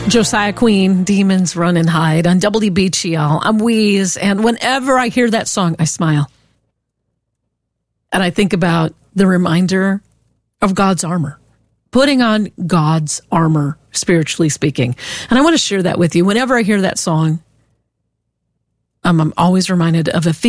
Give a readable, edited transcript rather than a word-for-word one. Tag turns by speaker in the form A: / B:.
A: Josiah Queen, Demons Run and Hide on WBGL. I'm Wheeze, and whenever I hear that song, I smile. And I think about the reminder of God's armor, putting on God's armor, spiritually speaking. And I want to share that with you. Whenever I hear that song, I'm always reminded of Ephesians